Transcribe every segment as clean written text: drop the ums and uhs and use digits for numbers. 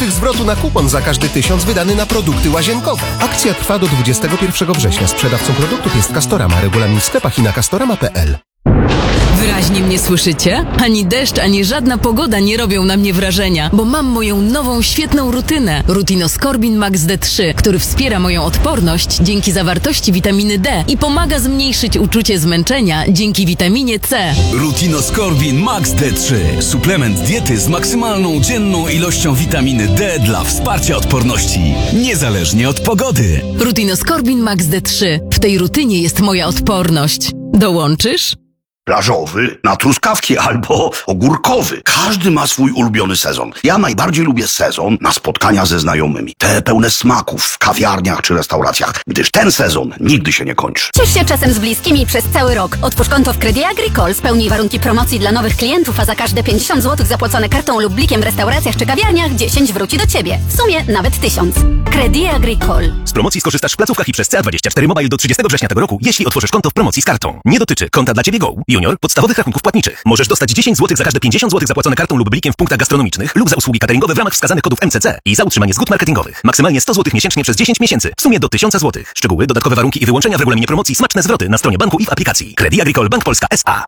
zł zwrotu na kupon za każdy 1000 wydany na produkty łazienkowe. Akcja trwa do 21 września. Sprzedawcą produktów jest Castorama. Regulamin w sklepach i na castorama.pl. Wyraźnie mnie słyszycie? Ani deszcz, ani żadna pogoda nie robią na mnie wrażenia, bo mam moją nową, świetną rutynę. Rutinoskorbin Max D3, który wspiera moją odporność dzięki zawartości witaminy D i pomaga zmniejszyć uczucie zmęczenia dzięki witaminie C. Rutinoskorbin Max D3. Suplement diety z maksymalną dzienną ilością witaminy D dla wsparcia odporności, niezależnie od pogody. Rutinoskorbin Max D3. W tej rutynie jest moja odporność. Dołączysz? Plażowy na truskawki albo ogórkowy. Każdy ma swój ulubiony sezon. Ja najbardziej lubię sezon na spotkania ze znajomymi. Te pełne smaków w kawiarniach czy restauracjach, gdyż ten sezon nigdy się nie kończy. Ciesz się czasem z bliskimi przez cały rok. Otwórz konto w Crédit Agricole, spełnij warunki promocji dla nowych klientów, a za każde 50 zł zapłacone kartą lub blikiem w restauracjach czy kawiarniach 10 wróci do Ciebie. W sumie nawet 1000. Crédit Agricole. Z promocji skorzystasz w placówkach i przez CA24 Mobile do 30 września tego roku, jeśli otworzysz konto w promocji z kartą. Nie dotyczy konta dla Ciebie Go, Junior, podstawowych rachunków płatniczych. Możesz dostać 10 zł za każde 50 zł zapłacone kartą lub blikiem w punktach gastronomicznych lub za usługi cateringowe w ramach wskazanych kodów MCC i za utrzymanie zgód marketingowych. Maksymalnie 100 zł miesięcznie przez 10 miesięcy. W sumie do 1000 zł. Szczegóły, dodatkowe warunki i wyłączenia w regulaminie promocji, smaczne zwroty na stronie banku i w aplikacji. Crédit Agricole Bank Polska S.A.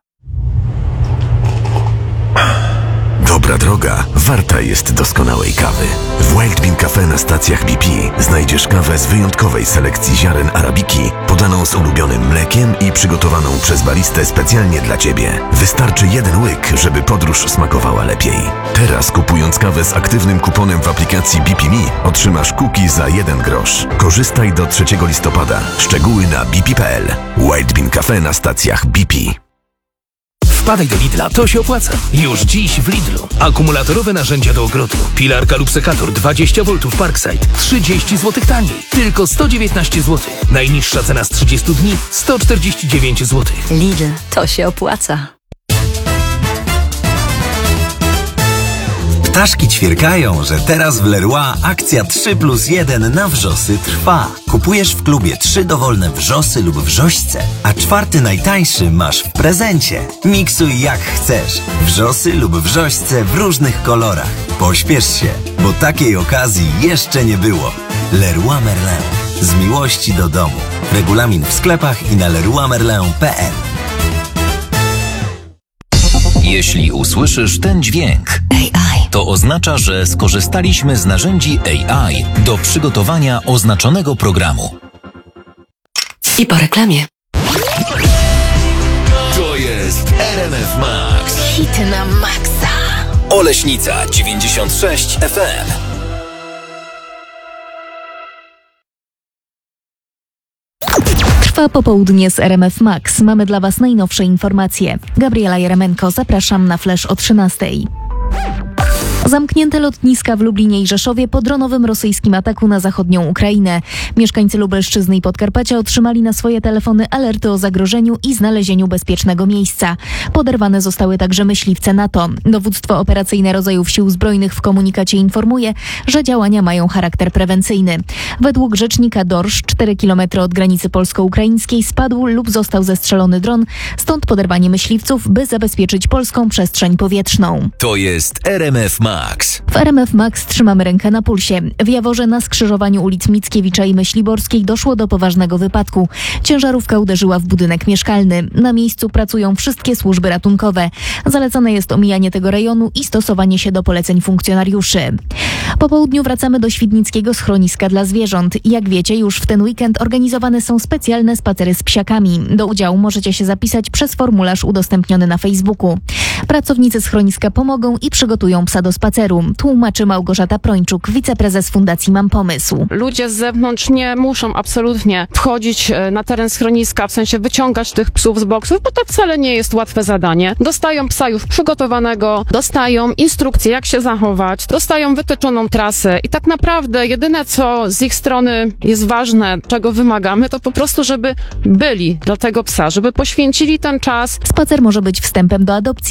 Dobra droga warta jest doskonałej kawy. W Wild Bean Cafe na stacjach BP znajdziesz kawę z wyjątkowej selekcji ziaren arabiki, podaną z ulubionym mlekiem i przygotowaną przez baristę specjalnie dla Ciebie. Wystarczy jeden łyk, żeby podróż smakowała lepiej. Teraz kupując kawę z aktywnym kuponem w aplikacji BP Me otrzymasz cookie za 1 grosz. Korzystaj do 3 listopada. Szczegóły na bp.pl. Wild Bean Cafe na stacjach BP. Wpadaj do Lidla, to się opłaca. Już dziś w Lidlu. Akumulatorowe narzędzia do ogrodu. Pilarka lub sekator 20 V Parkside. 30 zł taniej. Tylko 119 zł. Najniższa cena z 30 dni 149 zł. Lidl, to się opłaca. Ptaszki ćwierkają, że teraz w Leroy akcja 3+1 na wrzosy trwa. Kupujesz w klubie 3 dowolne wrzosy lub wrzośce, a 4 najtańszy masz w prezencie. Miksuj jak chcesz. Wrzosy lub wrzośce w różnych kolorach. Pośpiesz się, bo takiej okazji jeszcze nie było. Leroy Merlin. Z miłości do domu. Regulamin w sklepach i na leroymerlin.pl. Jeśli usłyszysz ten dźwięk, to oznacza, że skorzystaliśmy z narzędzi AI do przygotowania oznaczonego programu. I po reklamie. To jest RMF Max. Hity na maksa. Oleśnica 96 FM. Trwa popołudnie z RMF Max. Mamy dla Was najnowsze informacje. Gabriela Jeremenko, zapraszam na flash o 13:00. Zamknięte lotniska w Lublinie i Rzeszowie po dronowym rosyjskim ataku na zachodnią Ukrainę. Mieszkańcy Lubelszczyzny i Podkarpacia otrzymali na swoje telefony alerty o zagrożeniu i znalezieniu bezpiecznego miejsca. Poderwane zostały także myśliwce NATO. Dowództwo operacyjne rodzajów sił zbrojnych w komunikacie informuje, że działania mają charakter prewencyjny. Według rzecznika DORSZ 4 km od granicy polsko-ukraińskiej spadł lub został zestrzelony dron, stąd poderwanie myśliwców, by zabezpieczyć polską przestrzeń powietrzną. To jest RMF Max. W RMF Max trzymamy rękę na pulsie. W Jaworze na skrzyżowaniu ulic Mickiewicza i Myśliborskiej doszło do poważnego wypadku. Ciężarówka uderzyła w budynek mieszkalny. Na miejscu pracują wszystkie służby ratunkowe. Zalecane jest omijanie tego rejonu i stosowanie się do poleceń funkcjonariuszy. Po południu wracamy do świdnickiego schroniska dla zwierząt. Jak wiecie, już w ten weekend organizowane są specjalne spacery z psiakami. Do udziału możecie się zapisać przez formularz udostępniony na Facebooku. Pracownicy schroniska pomogą i przygotują psa do spaceru, tłumaczy Małgorzata Prończuk, wiceprezes Fundacji Mam Pomysł. Ludzie z zewnątrz nie muszą absolutnie wchodzić na teren schroniska, w sensie wyciągać tych psów z boksów, bo to wcale nie jest łatwe zadanie. Dostają psa już przygotowanego, dostają instrukcje, jak się zachować, dostają wytyczoną trasę i tak naprawdę jedyne, co z ich strony jest ważne, czego wymagamy, to po prostu, żeby byli dla tego psa, żeby poświęcili ten czas. Spacer może być wstępem do adopcji